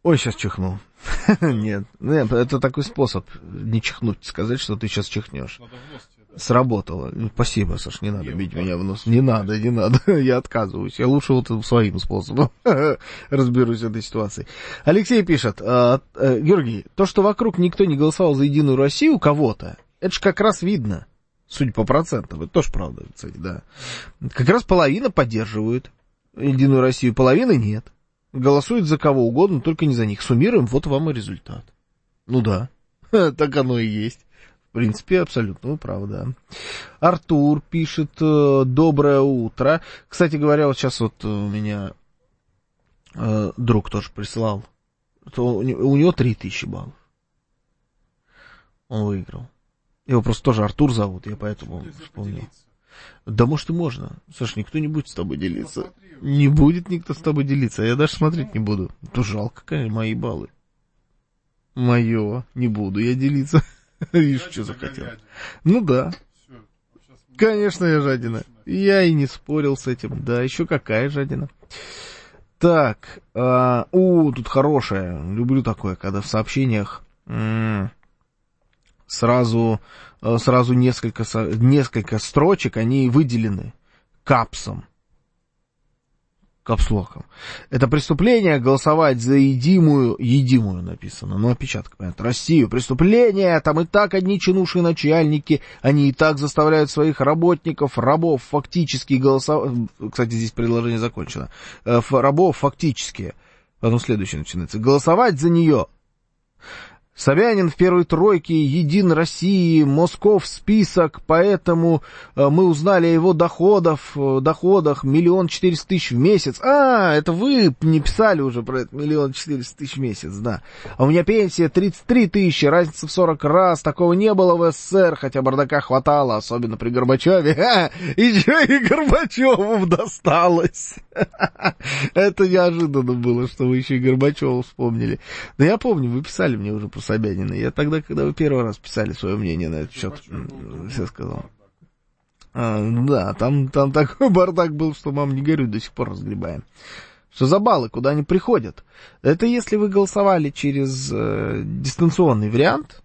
Ой, сейчас чихнул. Нет, это такой способ не чихнуть, сказать, что ты сейчас чихнешь. Сработало. Спасибо, Саш, не надо бить меня в нос. Не надо, я отказываюсь. Я лучше вот своим способом разберусь в этой ситуации. Алексей пишет, Георгий, то, что вокруг никто не голосовал за Единую Россию, у кого-то, это же как раз видно, судя по процентам, это тоже правда, кстати, да. Как раз половина поддерживает Единую Россию, половина нет. Голосуют за кого угодно, только не за них. Суммируем, вот вам и результат. Ну да, так оно и есть. В принципе, абсолютно вы правы, да. Артур пишет, доброе утро. Кстати говоря, вот сейчас вот у меня друг тоже прислал, то у него 3000 баллов. Он выиграл. Его просто тоже Артур зовут, я поэтому вспомнил. Да может и можно. Саш, никто не будет с тобой делиться. Не будет никто с тобой делиться. Я даже смотреть не буду. То жалко, конечно, мои баллы. Мое. Не буду я делиться. Видишь, что захотел. Ну да. Конечно, я жадина. Я и не спорил с этим. Да, еще какая жадина. Так. Тут хорошее. Люблю такое, когда в сообщениях сразу несколько строчек, они выделены капсом. Капслоком. Это преступление голосовать за едимую написано, но опечатка, понятно, Россию. Преступление, там и так одни чинуши начальники, они и так заставляют своих работников, рабов фактически голосовать. Кстати, здесь предложение закончено. Рабов фактически, потом следующее начинается. Голосовать за нее. Собянин в первой тройке, Единой России, Москов список, поэтому мы узнали о его доходах 1 400 000 в месяц. Это вы не писали уже про это, 1 400 000 в месяц, да. А у меня пенсия 33 000, разница в 40 раз, такого не было в СССР, хотя бардака хватало, особенно при Горбачеве. Еще и Горбачеву досталось. Это неожиданно было, что вы еще и Горбачева вспомнили. Но я помню, вы писали мне уже про Собянина. Я тогда, когда вы первый раз писали свое мнение на этот счет, все сказал. Да, там такой бардак был, что, мам, не горюй, до сих пор разгребаем. Что за баллы, куда они приходят? Это если вы голосовали через дистанционный вариант,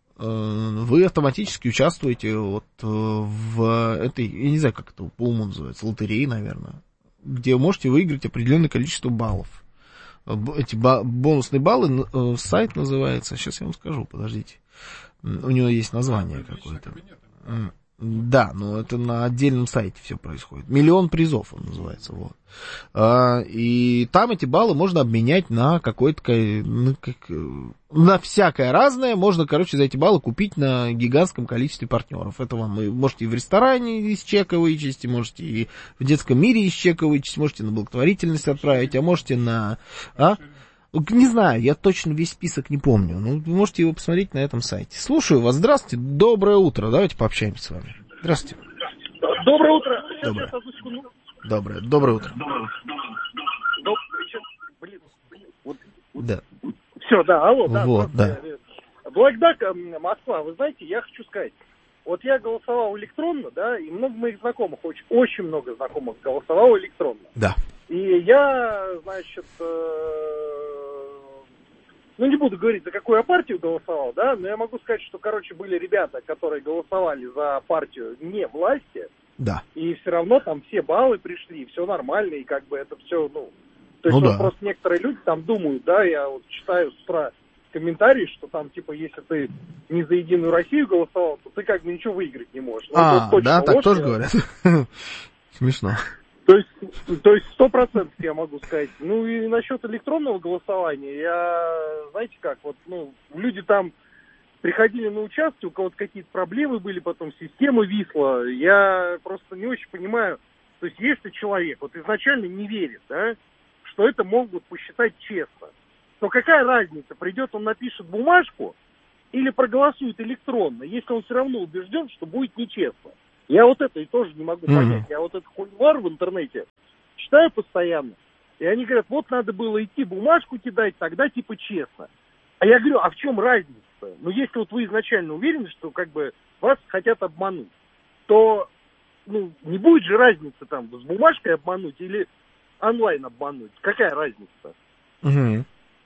вы автоматически участвуете вот в этой, я не знаю, как это по уму называется, лотереи, наверное, где можете выиграть определенное количество баллов. Эти бонусные баллы, сайт называется, сейчас я вам скажу, подождите. У него есть название какое-то. Да, но это на отдельном сайте все происходит. 1 000 000 призов он называется, вот. И там эти баллы можно обменять на какое-то, на всякое разное. Можно, короче, за эти баллы купить на гигантском количестве партнеров. Это вам вы можете и в ресторане из чека вычесть, можете и в детском мире из чека вычесть, можете на благотворительность отправить, а можете на... Не знаю, я точно весь список не помню. Но вы можете его посмотреть на этом сайте. Слушаю вас. Здравствуйте. Доброе утро. Давайте пообщаемся с вами. Здравствуйте. Доброе утро. Доброе утро. Да. Все, да, алло, да. Вот, да. Блэкдак, Москва, вы знаете, я хочу сказать. Вот я голосовал электронно, да, и много моих знакомых, очень много знакомых голосовало электронно. Да. И я, значит, не буду говорить, за какую я партию голосовал, да, но я могу сказать, что, короче, были ребята, которые голосовали за партию не власти, да. И все равно там все баллы пришли, все нормально, и как бы это все, то есть да. просто некоторые люди там думают, да, я вот читаю с утра комментарии, что там, типа, если ты не за Единую Россию голосовал, то ты как бы ничего выиграть не можешь. Да, так тоже говорят. Смешно. То есть 100% я могу сказать. Ну и насчет электронного голосования, знаете как, люди там приходили на участки, у кого-то какие-то проблемы были, потом система висла. Я просто не очень понимаю, то есть если человек вот изначально не верит, да, что это могут посчитать честно, то какая разница, придет он напишет бумажку или проголосует электронно, если он все равно убежден, что будет нечестно. Я вот это и тоже не могу понять. Я вот этот хуйвар в интернете читаю постоянно. И они говорят, вот надо было идти бумажку кидать, тогда типа честно. А я говорю, а в чем разница? Если вот вы изначально уверены, что как бы вас хотят обмануть, то не будет же разницы там с бумажкой обмануть или онлайн обмануть. Какая разница?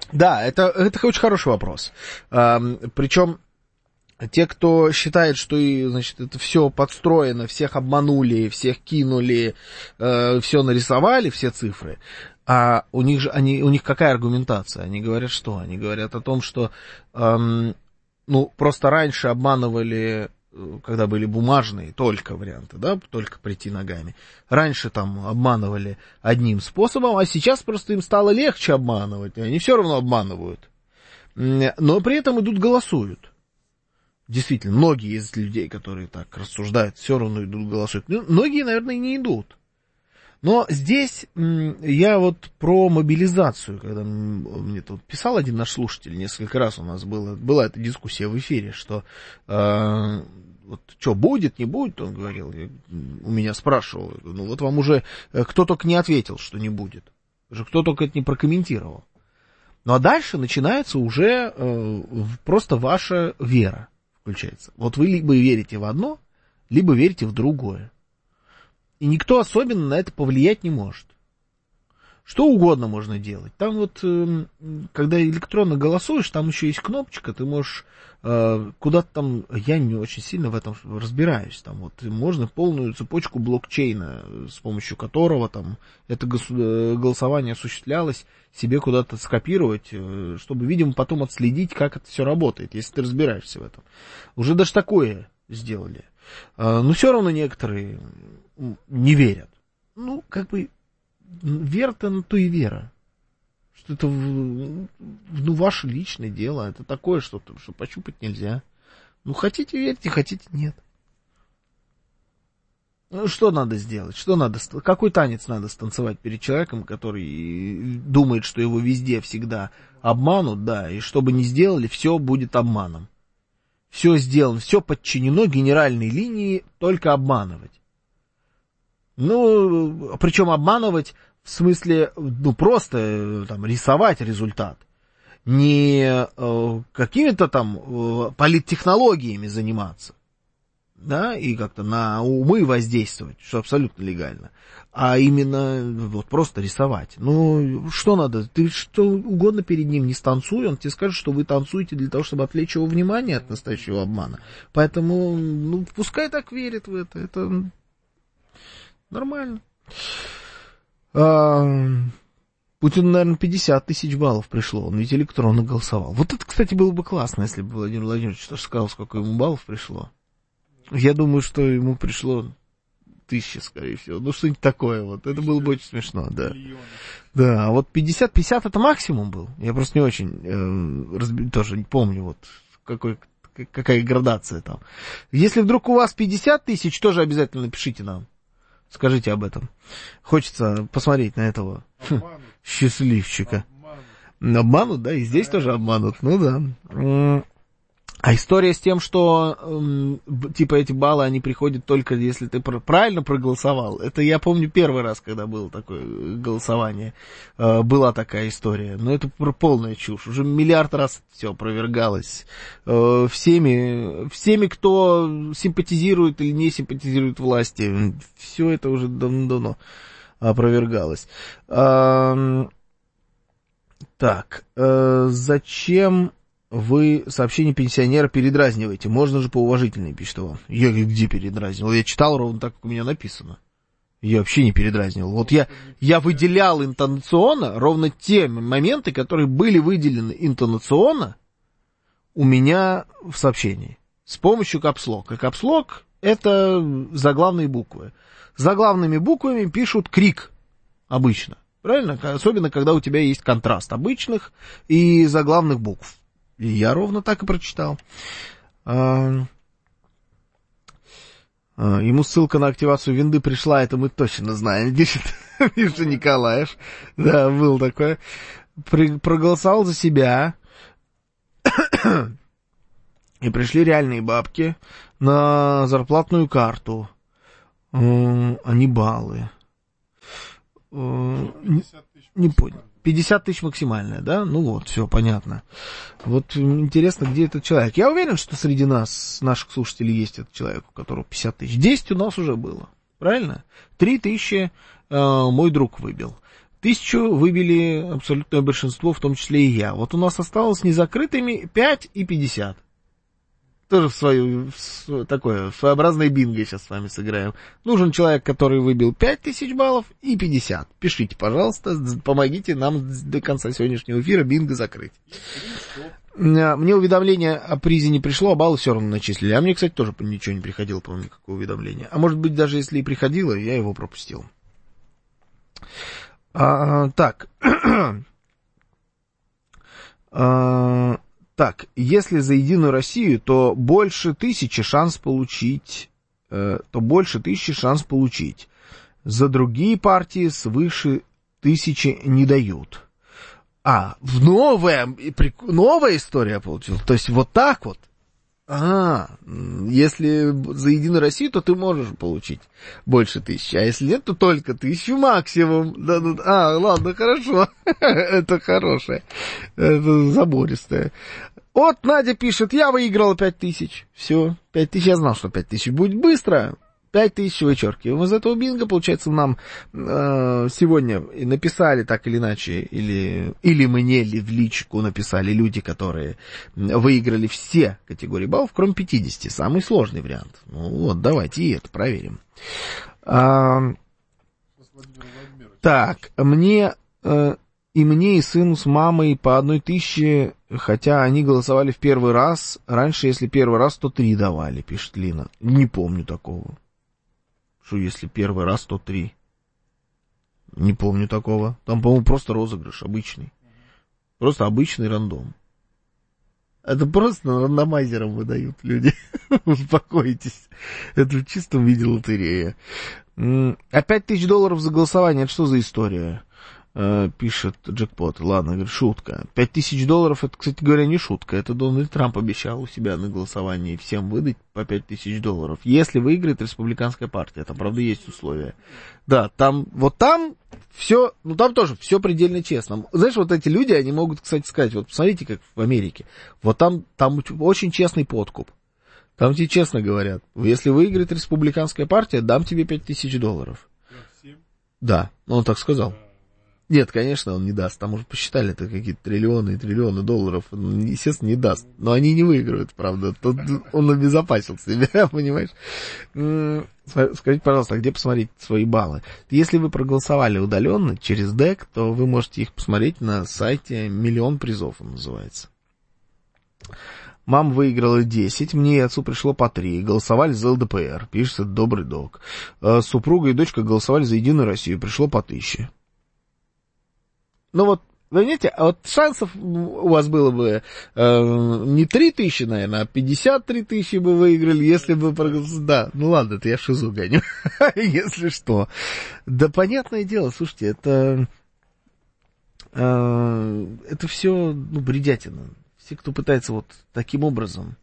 Да, это очень хороший вопрос. Причем те, кто считает, что значит, это все подстроено, всех обманули, всех кинули, все нарисовали, все цифры, а у них какая аргументация? Они говорят что? Они говорят о том, что просто раньше обманывали, когда были бумажные только варианты, да, только прийти ногами. Раньше там обманывали одним способом, а сейчас просто им стало легче обманывать, и они все равно обманывают. Но при этом идут голосуют. Действительно, многие из людей, которые так рассуждают, все равно идут голосуют. Многие, наверное, и не идут. Но здесь я вот про мобилизацию, когда мне тут писал один наш слушатель, несколько раз у нас была эта дискуссия в эфире, что вот что, будет, не будет, он говорил, у меня спрашивал, ну вот вам уже кто только не ответил, что не будет, уже кто только это не прокомментировал. Ну а дальше начинается уже просто ваша вера включается. Вот вы либо верите в одно, либо верите в другое. И никто особенно на это повлиять не может. Что угодно можно делать. Там вот, когда электронно голосуешь, там еще есть кнопочка, ты можешь куда-то там, я не очень сильно в этом разбираюсь, там вот можно полную цепочку блокчейна, с помощью которого там это голосование осуществлялось, себе куда-то скопировать, чтобы, видимо, потом отследить, как это все работает, если ты разбираешься в этом. Уже даже такое сделали. Но все равно некоторые не верят. Ну, как бы, вера-то на то и вера. Что это, ваше личное дело. Это такое что-то, что пощупать нельзя. Ну, хотите верьте, хотите нет. Ну, что надо сделать? Какой танец надо станцевать перед человеком, который думает, что его везде всегда обманут, да, и что бы ни сделали, все будет обманом. Все сделано, все подчинено генеральной линии, только обманывать. Ну, причем обманывать в смысле, просто там рисовать результат. Не какими-то там политтехнологиями заниматься, да, и как-то на умы воздействовать, что абсолютно легально, а именно вот просто рисовать. Ну, что надо? Ты что угодно перед ним не станцуй, он тебе скажет, что вы танцуете для того, чтобы отвлечь его внимание от настоящего обмана. Поэтому, пускай так верит в это нормально. Путину, наверное, 50 тысяч баллов пришло, он ведь электронно голосовал. Вот это, кстати, было бы классно, если бы Владимир Владимирович тоже сказал, сколько ему баллов пришло. Я думаю, что ему пришло 1000, скорее всего. Ну, что-нибудь такое вот. Это было бы очень смешно, да. Да, а вот 50 это максимум был. Я просто не очень тоже не помню, вот какая градация там. Если вдруг у вас 50 тысяч, тоже обязательно напишите нам. Скажите об этом. Хочется посмотреть на этого счастливчика. Обманут, да, и здесь тоже обманут. Ну да. А история с тем, что типа эти баллы, они приходят только если ты правильно проголосовал. Это я помню первый раз, когда было такое голосование. Была такая история. Но это полная чушь. Уже миллиард раз все опровергалось. Всеми, кто симпатизирует или не симпатизирует власти. Все это уже давно опровергалось. Так, зачем вы сообщение пенсионера передразниваете? Можно же поуважительнее, пишет вам. Я где передразнивал? Я читал ровно так, как у меня написано. Я вообще не передразнивал. Вот я выделял интонационно ровно те моменты, которые были выделены интонационно у меня в сообщении. С помощью капслока. Капслок — это заглавные буквы. Заглавными буквами пишут крик обычно. Правильно? Особенно, когда у тебя есть контраст обычных и заглавных букв. И я ровно так и прочитал. Ему ссылка на активацию винды пришла, это мы точно знаем, пишет Николаев. Да, был такой. Проголосовал за себя. И пришли реальные бабки на зарплатную карту. А не баллы. Не понял. 50 тысяч максимальная, да? Ну вот, все, понятно. Вот интересно, где этот человек. Я уверен, что среди нас, наших слушателей, есть этот человек, у которого 50 тысяч. 10 у нас уже было, правильно? 3 тысячи мой друг выбил. 1000 выбили абсолютное большинство, в том числе и я. Вот у нас осталось незакрытыми 5 и 50. Тоже такое своеобразное бинго сейчас с вами сыграем. Нужен человек, который выбил 5000 баллов и 50. Пишите, пожалуйста, помогите нам до конца сегодняшнего эфира бинго закрыть. Мне уведомление о призе не пришло, а баллы все равно начислили. А мне, кстати, тоже ничего не приходило, по-моему, никакого уведомления. А может быть, даже если и приходило, я его пропустил. Так, если за Единую Россию, то больше 1000 шанс получить. За другие партии свыше 1000 не дают. Новая история получилась. То есть вот так вот. Если за Единую Россию, то ты можешь получить больше 1000, а если нет, то только 1000 максимум. Ладно, хорошо. Это хорошее. Это забористое. Вот Надя пишет, я выиграла 5000. Все, 5000, я знал, что 5000 будет быстро. 5000 вычеркиваем из этого бинго. Получается, нам сегодня написали так или иначе, или мне в личку написали люди, которые выиграли все категории баллов, кроме 50. Самый сложный вариант. Ну вот, давайте и это проверим. Так, мне и сыну с мамой по 1000, хотя они голосовали в первый раз. Раньше, если первый раз, то 3 давали, пишет Лина. Не помню такого. Что если первый раз, то 3. Не помню такого. Там, по-моему, просто розыгрыш обычный. Просто обычный рандом. Это просто рандомайзером выдают люди. Успокойтесь. Это в чистом виде лотерея. А $5000 за голосование, это что за история? Пишет Джекпот. Ладно, говорит, шутка. $5000, это, кстати говоря, не шутка. Это Дональд Трамп обещал у себя на голосовании всем выдать по $5000. Если выиграет республиканская партия. Там, правда, есть условия. Да, там все, там тоже все предельно честно. Знаешь, вот эти люди, они могут, кстати, сказать, вот посмотрите, как в Америке. Вот там очень честный подкуп. Там тебе честно говорят, если выиграет республиканская партия, дам тебе $5000. Да, он так сказал. Нет, конечно, он не даст. Там уже посчитали, это какие-то триллионы и триллионы долларов. Он, естественно, не даст. Но они не выиграют, правда. Тут он обезопасил себя, понимаешь? Скажите, пожалуйста, а где посмотреть свои баллы? Если вы проголосовали удаленно через ДЭК, то вы можете их посмотреть на сайте «Миллион призов», он называется. Мама выиграла 10, мне и отцу пришло по 3. Голосовали за ЛДПР, пишется добрый док. Супруга и дочка голосовали за Единую Россию, пришло по 1000. Ну вот, вы понимаете, а вот шансов у вас было бы не 3000, наверное, а 53 тысячи бы выиграли, если бы проголосовали. Да, ну ладно, это я шизу гоню, если что. Да, понятное дело, слушайте, это все, бредятина. Все, кто пытается вот таким образом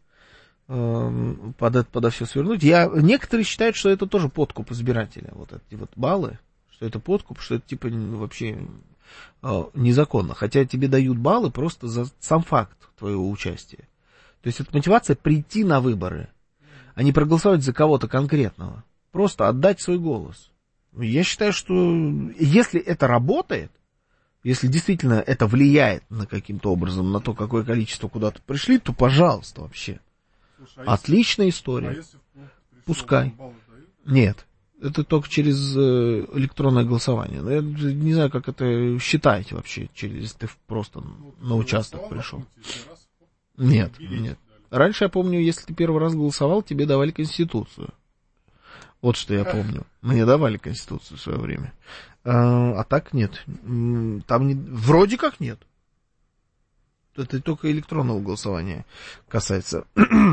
подо все свернуть. Некоторые считают, что это тоже подкуп избирателя, вот эти вот баллы, что это подкуп, что это типа вообще незаконно. Хотя тебе дают баллы просто за сам факт твоего участия. То есть это мотивация прийти на выборы, а не проголосовать за кого-то конкретного. Просто отдать свой голос. Я считаю, что если это работает, если действительно это влияет на каким-то образом на то, какое количество куда-то пришли, то пожалуйста вообще. Слушай, отличная история. Пускай. Нет. Это только через электронное голосование. Я не знаю, как это считаете вообще, если ты просто на участок пришел. Нет. Раньше, я помню, если ты первый раз голосовал, тебе давали Конституцию. Вот что я помню. Мне давали Конституцию в свое время. А так нет. Там вроде как нет. Это только электронного голосования касается.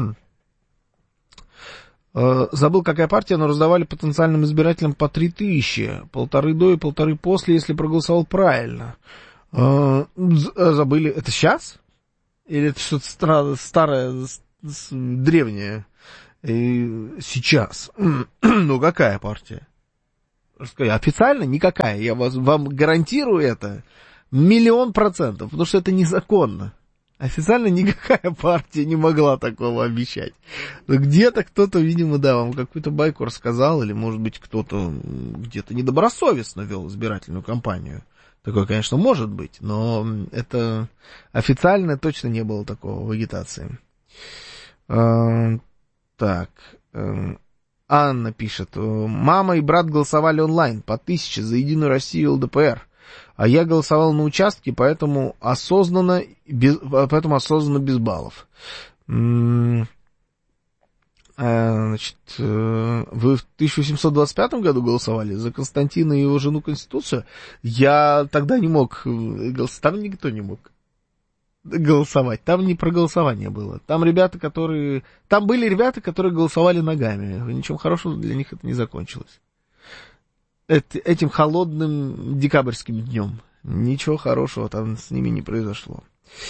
Забыл, какая партия, но раздавали потенциальным избирателям по 3000. 1,5 до и 1,5 после, если проголосовал правильно. Забыли. Это сейчас? Или это что-то старое, древнее? Сейчас. Ну, какая партия? Официально никакая. Я вам гарантирую это 100%, потому что это незаконно. Официально никакая партия не могла такого обещать. Но где-то кто-то, видимо, да, вам какую-то байку рассказал, или, может быть, кто-то где-то недобросовестно вел избирательную кампанию. Такое, конечно, может быть, но это официально точно не было такого в агитации. Так, Анна пишет. Мама и брат голосовали онлайн по 1000 за Единую Россию и ЛДПР. А я голосовал на участке, поэтому осознанно без баллов. Значит, вы в 1825 году голосовали за Константина и его жену Конституцию? Я тогда не мог голосовать. Там никто не мог голосовать. Там не про голосование было. Там были ребята, которые голосовали ногами. Ничем хорошим для них это не закончилось. Этим холодным декабрьским днем. Ничего хорошего там с ними не произошло.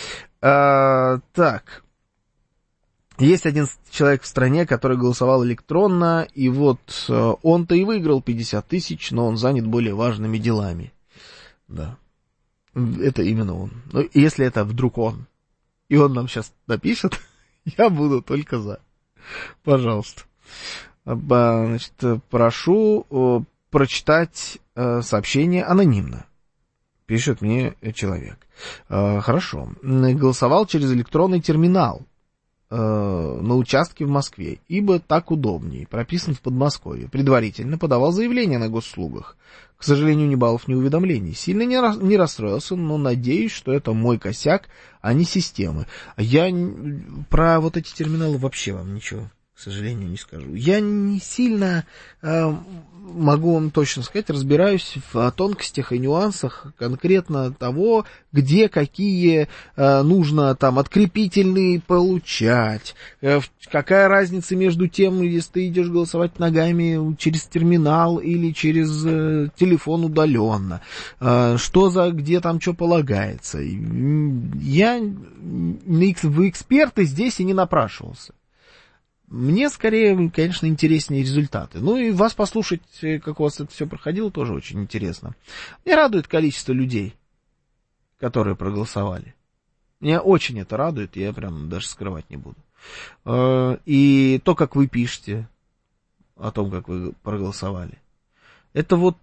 Так. Есть один человек в стране, который голосовал электронно, и вот он-то и выиграл 50 тысяч, но он занят более важными делами. Да. Это именно он. Но если это вдруг он, и он нам сейчас напишет, я буду только за. Пожалуйста. Значит, прошу прочитать сообщение анонимно. Пишет мне человек. Хорошо. Голосовал через электронный терминал на участке в Москве, ибо так удобнее. Прописан в Подмосковье. Предварительно подавал заявление на госуслугах. К сожалению, ни баллов, ни уведомлений. Сильно не расстроился, но надеюсь, что это мой косяк, а не системы. Я про вот эти терминалы вообще вам ничего, к сожалению, не скажу. Я не сильно, могу вам точно сказать, разбираюсь в тонкостях и нюансах конкретно того, где какие нужно там открепительные получать, какая разница между тем, если ты идешь голосовать ногами через терминал или через телефон удаленно, где там что полагается. Я в эксперты здесь и не напрашивался. Мне, скорее, конечно, интереснее результаты. Ну, и вас послушать, как у вас это все проходило, тоже очень интересно. Меня радует количество людей, которые проголосовали. Меня очень это радует, я прям даже скрывать не буду. И то, как вы пишете о том, как вы проголосовали. Это вот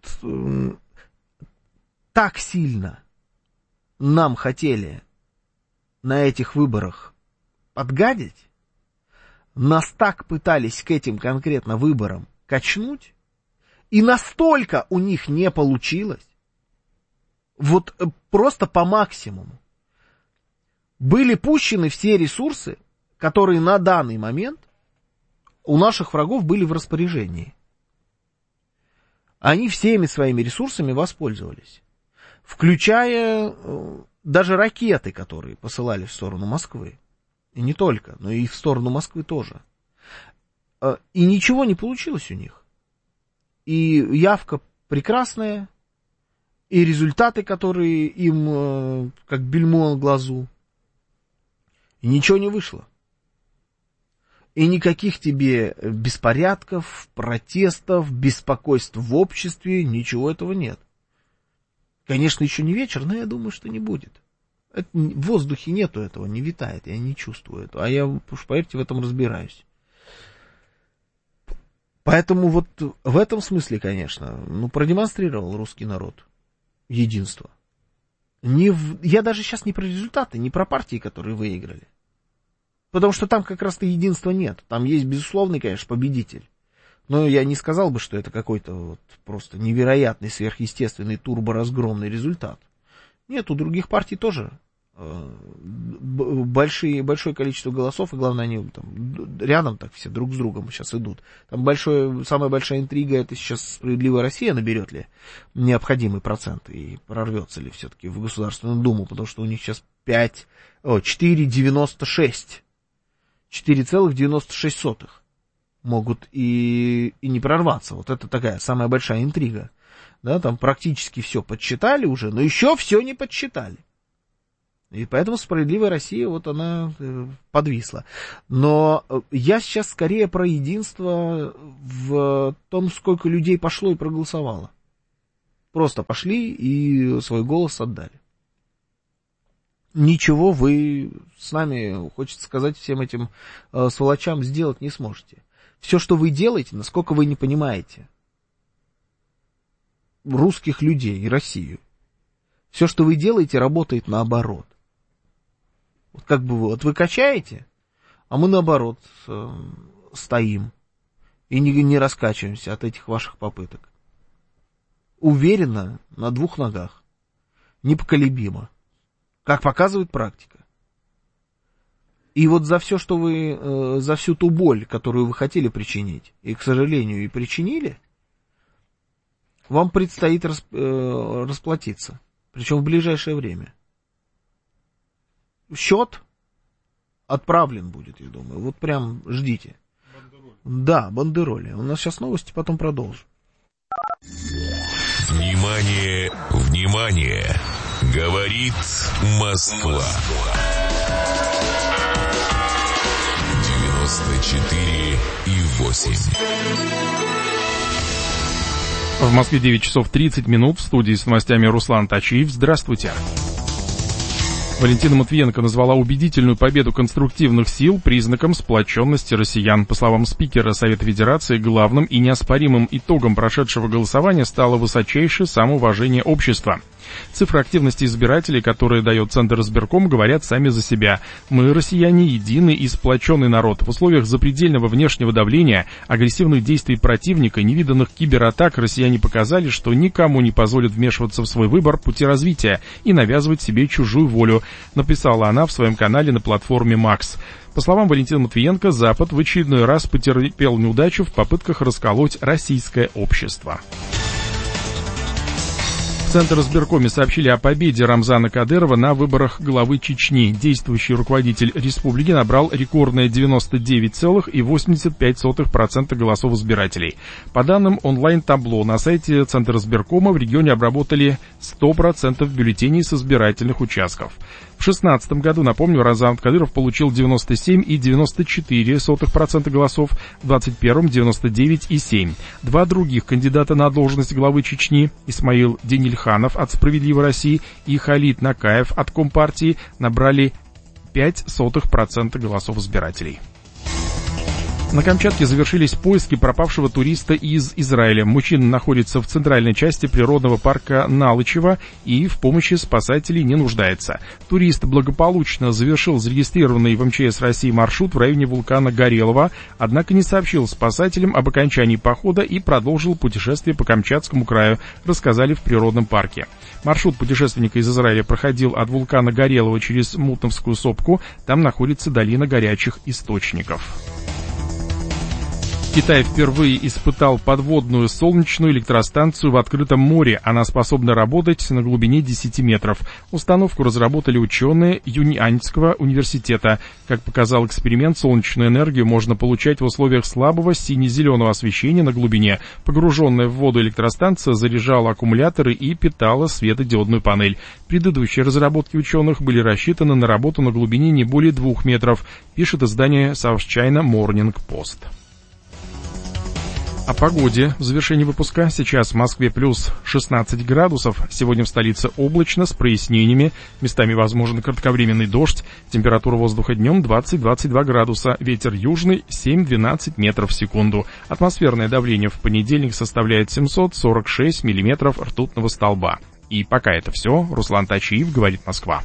так сильно нам хотели на этих выборах подгадить, нас так пытались к этим конкретно выборам качнуть, и настолько у них не получилось, вот просто по максимуму. Были пущены все ресурсы, которые на данный момент у наших врагов были в распоряжении. Они всеми своими ресурсами воспользовались, включая даже ракеты, которые посылали в сторону Москвы. И не только, но и в сторону Москвы тоже. И ничего не получилось у них. И явка прекрасная, и результаты, которые им как бельмо на глазу. И ничего не вышло. И никаких тебе беспорядков, протестов, беспокойств в обществе, ничего этого нет. Конечно, еще не вечер, но я думаю, что не будет. В воздухе нету этого, не витает, я не чувствую этого. А я, уж поверьте, в этом разбираюсь. Поэтому вот в этом смысле, конечно, продемонстрировал русский народ единство. Я даже сейчас не про результаты, не про партии, которые выиграли. Потому что там как раз-то единства нет. Там есть, безусловный, конечно, победитель. Но я не сказал бы, что это какой-то вот просто невероятный, сверхъестественный, турборазгромный результат. Нет, у других партий тоже большое количество голосов, и главное, они там рядом так все друг с другом сейчас идут. Там самая большая интрига, это сейчас «Справедливая Россия» наберет ли необходимый процент и прорвется ли все-таки в Государственную Думу, потому что у них сейчас 4,96. 4,96 могут и не прорваться. Вот это такая самая большая интрига. Да, там практически все подсчитали уже, но еще все не подсчитали. И поэтому «Справедливая Россия», вот она подвисла. Но я сейчас скорее про единство в том, сколько людей пошло и проголосовало. Просто пошли и свой голос отдали. Ничего вы с нами, хочется сказать, всем этим сволочам сделать не сможете. Все, что вы делаете, насколько вы не понимаете русских людей и Россию, Все, что вы делаете, работает наоборот. Вот как бы вы качаете, а мы наоборот стоим и не раскачиваемся от этих ваших попыток. Уверенно, на двух ногах, непоколебимо, как показывает практика. И вот за все, что вы, за всю ту боль, которую вы хотели причинить, и, к сожалению, и причинили, вам предстоит расплатиться, причем в ближайшее время. Счет отправлен будет, я думаю. Вот прям ждите. Бандероли. Да, бандероли. У нас сейчас новости, потом продолжим. Внимание, внимание! Говорит Москва. 94,8. В Москве 9 часов 30 минут. В студии с новостями Руслан Тачиев. Здравствуйте. Валентина Матвиенко назвала убедительную победу конструктивных сил признаком сплоченности россиян. По словам спикера Совета Федерации, главным и неоспоримым итогом прошедшего голосования стало высочайшее самоуважение общества. Цифры активности избирателей, которые дает Центр избирком, говорят сами за себя. Мы, россияне, единый и сплоченный народ. В условиях запредельного внешнего давления, агрессивных действий противника, невиданных кибератак россияне показали, что никому не позволят вмешиваться в свой выбор пути развития и навязывать себе чужую волю, написала она в своем канале на платформе Макс. По словам Валентины Матвиенко, Запад в очередной раз потерпел неудачу в попытках расколоть российское общество. В Центр избиркоме сообщили о победе Рамзана Кадырова на выборах главы Чечни. Действующий руководитель республики набрал рекордные 99,85% голосов избирателей. По данным онлайн-табло на сайте Центра избиркома, в регионе обработали 100% бюллетеней с избирательных участков. В 2016 году, напомню, Рамзан Кадыров получил 97,94% голосов, в 2021 99,7%. Два других кандидата на должность главы Чечни, Исмаил Денильханов от «Справедливой России» и Халид Накаев от Компартии, набрали 0,05% голосов избирателей. На Камчатке завершились поиски пропавшего туриста из Израиля. Мужчина находится в центральной части природного парка Налычево и в помощи спасателей не нуждается. Турист благополучно завершил зарегистрированный в МЧС России маршрут в районе вулкана Горелого, однако не сообщил спасателям об окончании похода и продолжил путешествие по Камчатскому краю, рассказали в природном парке. Маршрут путешественника из Израиля проходил от вулкана Горелого через Мутновскую сопку, там находится долина горячих источников. Китай впервые испытал подводную солнечную электростанцию в открытом море. Она способна работать на глубине 10 метров. Установку разработали ученые Юньаньского университета. Как показал эксперимент, солнечную энергию можно получать в условиях слабого сине-зеленого освещения на глубине. Погруженная в воду электростанция заряжала аккумуляторы и питала светодиодную панель. Предыдущие разработки ученых были рассчитаны на работу на глубине не более 2 метров, пишет издание South China Morning Post. О погоде в завершении выпуска. Сейчас в Москве плюс 16 градусов. Сегодня в столице облачно, с прояснениями. Местами возможен кратковременный дождь. Температура воздуха днем 20-22 градуса. Ветер южный 7-12 метров в секунду. Атмосферное давление в понедельник составляет 746 миллиметров ртутного столба. И пока это все. Руслан Тачиев, говорит Москва.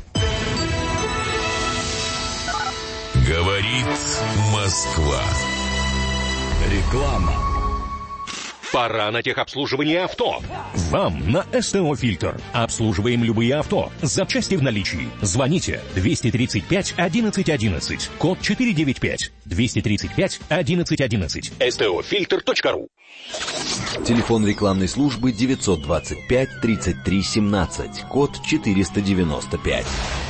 Говорит Москва. Реклама. Пора на техобслуживание авто. Вам на СТО «Фильтр». Обслуживаем любые авто. Запчасти в наличии. Звоните 235 1111. Код 495. 235 1111. STOFilter.ru. Телефон рекламной службы 925 33 17. Код 495.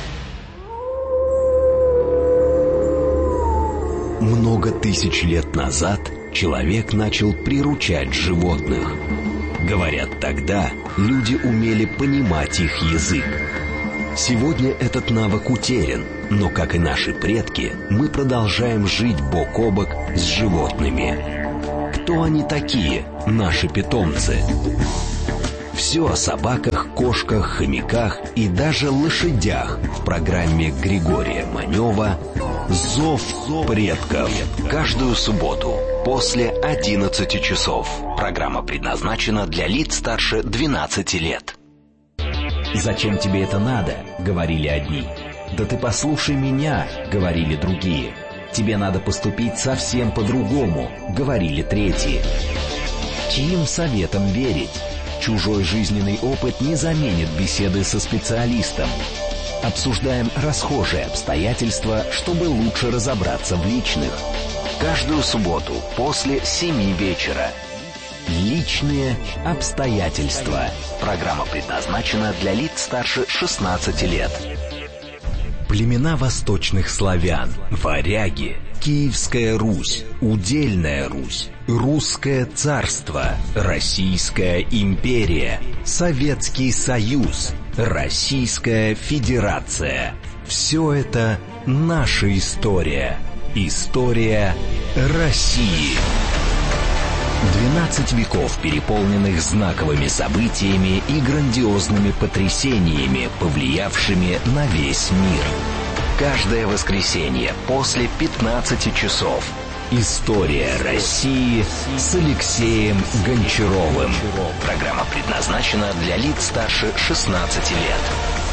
Много тысяч лет назад человек начал приручать животных. Говорят, тогда люди умели понимать их язык. Сегодня этот навык утерян, но, как и наши предки, мы продолжаем жить бок о бок с животными. Кто они такие, наши питомцы? Все о собаках, кошках, хомяках и даже лошадях в программе Григория Манева «Зов предков». Каждую субботу после 11 часов. Программа предназначена для лиц старше 12 лет. «Зачем тебе это надо?» — говорили одни. «Да ты послушай меня», — говорили другие. «Тебе надо поступить совсем по-другому», — говорили третьи. Чьим советам верить? Чужой жизненный опыт не заменит беседы со специалистом. Обсуждаем расхожие обстоятельства, чтобы лучше разобраться в личных. Каждую субботу после 7 вечера. Личные обстоятельства. Программа предназначена для лиц старше 16 лет. Племена восточных славян, варяги, Киевская Русь, Удельная Русь, Русское царство, Российская империя, Советский Союз, Российская Федерация. Все это наша история. История России. 12 веков, переполненных знаковыми событиями и грандиозными потрясениями, повлиявшими на весь мир. Каждое воскресенье после 15 часов. История России с Алексеем Гончаровым. Программа предназначена для лиц старше 16 лет.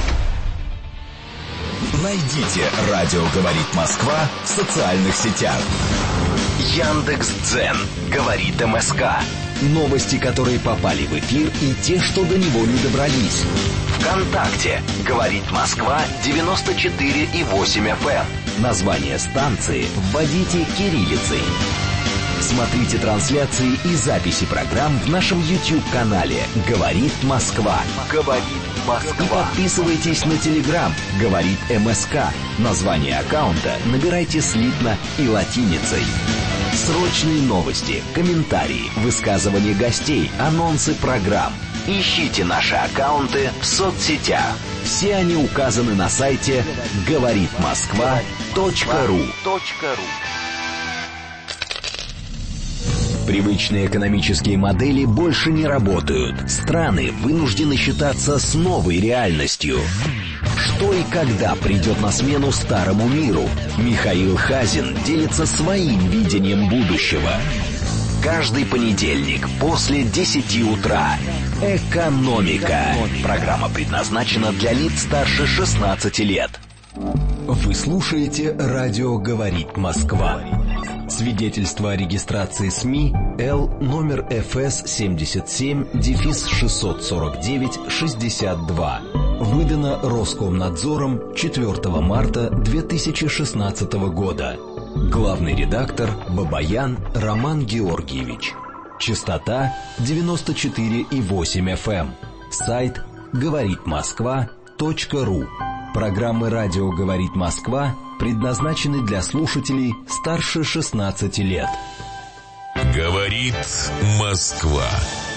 Найдите «Радио говорит Москва» в социальных сетях. Яндекс.Дзен. Говорит МСК. Новости, которые попали в эфир, и те, что до него не добрались. ВКонтакте. Говорит Москва 94,8 FM. Название станции вводите кириллицей. Смотрите трансляции и записи программ в нашем YouTube-канале «Говорит Москва». «Говорит Москва». И подписывайтесь на Telegram «Говорит МСК». Название аккаунта набирайте слитно и латиницей. Срочные новости, комментарии, высказывания гостей, анонсы программ. Ищите наши аккаунты в соцсетях. Все они указаны на сайте говоритмосква.ру. Привычные экономические модели больше не работают. Страны вынуждены считаться с новой реальностью. Что и когда придет на смену старому миру? Михаил Хазин делится своим видением будущего. Каждый понедельник после 10 утра. Экономика. Программа предназначена для лиц старше 16 лет. Вы слушаете «Радио говорит Москва». Свидетельство о регистрации СМИ Л номер ФС 77-649-62. Выдано Роскомнадзором 4 марта 2016 года. Главный редактор Бабаян Роман Георгиевич. Частота 94,8 FM. Сайт говоритмосква.ру. Программы «Радио говорит Москва» предназначены для слушателей старше 16 лет. Говорит Москва.